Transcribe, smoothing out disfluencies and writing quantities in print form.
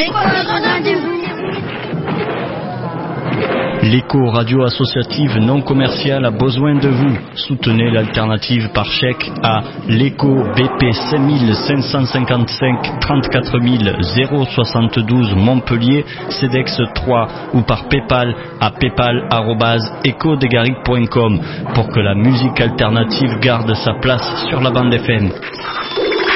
L'écho radio associative non commerciale a besoin de vous. Soutenez l'alternative par chèque à l'écho BP 5555 34 072 Montpellier, CEDEX 3 ou par Paypal à paypal@ecodegaric.com pour que la musique alternative garde sa place sur la bande FM.